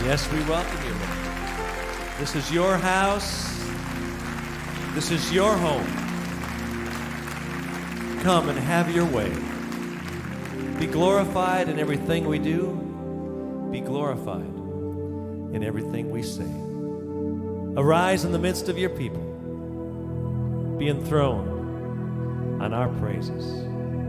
Yes, we welcome you, Lord. This is your house. This is your home. Come and have your way. Be glorified in everything we do. Be glorified in everything we say. Arise in the midst of your people. Be enthroned on our praises.